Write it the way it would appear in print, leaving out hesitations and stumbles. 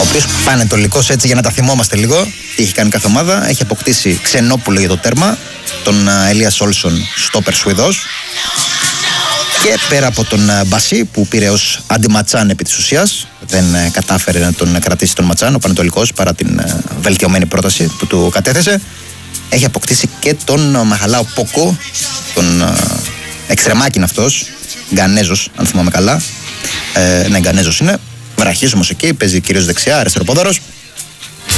οποίος πανετολικός, έτσι για να τα θυμόμαστε λίγο, τι έχει κάνει κάθε ομάδα. Έχει αποκτήσει Ξενόπουλο για το τέρμα, τον Ελίας Όλσον, στόπερ Σουηδός. Και πέρα από τον Μπασί που πήρε ως αντιματσάν επί της ουσίας, δεν κατάφερε να τον κρατήσει τον ματσάν ο Πανετολικός παρά την βελτιωμένη πρόταση που του κατέθεσε. Έχει αποκτήσει και τον Μαχαλάο Πόκο, τον εξτρεμάκιν αυτός, Γκανέζος αν θυμάμαι καλά. Ναι, Γκανέζος είναι, βραχής όμως εκεί, παίζει κυρίως δεξιά, αριστεροπόδαρος.